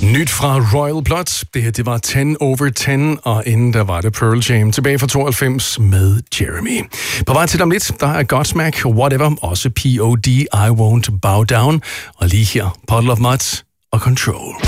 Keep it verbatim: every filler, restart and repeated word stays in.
Nyt fra Royal Blood. Det her, det var ten over ten, og inden der var det Pearl Jam tilbage fra tooghalvfems med Jeremy. På vej til dem lidt, der er Godsmack, Whatever, også P O D, I Won't Bow Down, og lige her, Puddle of Mud og Control.